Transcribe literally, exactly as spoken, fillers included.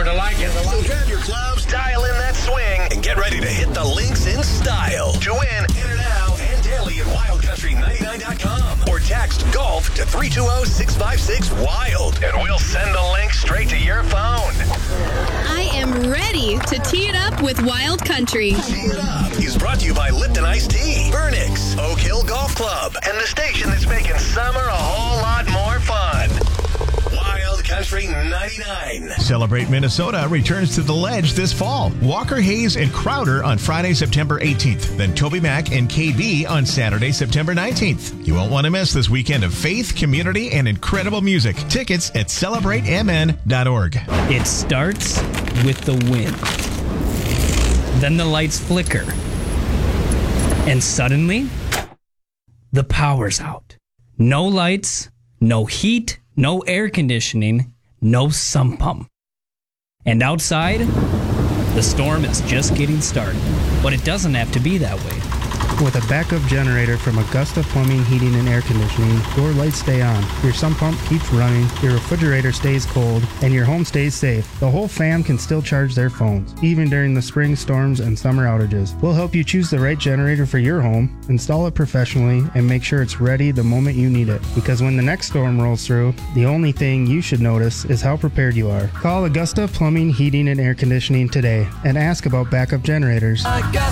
sure to like it. So grab your clubs, dial in that swing, and get ready to hit the links in style. To win, enter now and daily at wild country ninety-nine dot com or text GOLF to three two zero, six five six, WILD and we'll send the link straight to your phone. I am ready to tee it up with Wild Country. Tee It Up is brought to you by Lipton Iced Tea, Burnix, Oak Hill Golf Club, and the station that's making summer a whole lot more fun. Wild Country ninety-nine. Celebrate Minnesota returns to the Ledge this fall. Walker Hayes and Crowder on Friday, September eighteenth. Then Toby Mac and K B on Saturday, September nineteenth. You won't want to miss this weekend of faith, community, and incredible music. Tickets at celebrate m n dot org. It starts with the wind. Then the lights flicker. And suddenly, the power's out. No lights, no heat, no air conditioning, no sump pump. And outside, the storm is just getting started. But it doesn't have to be that way. With a backup generator from Augusta Plumbing, Heating, and Air Conditioning, your lights stay on, your sump pump keeps running, your refrigerator stays cold, and your home stays safe. The whole fam can still charge their phones, even during the spring storms and summer outages. We'll help you choose the right generator for your home, install it professionally, and make sure it's ready the moment you need it. Because when the next storm rolls through, the only thing you should notice is how prepared you are. Call Augusta Plumbing, Heating, and Air Conditioning today and ask about backup generators. Augusta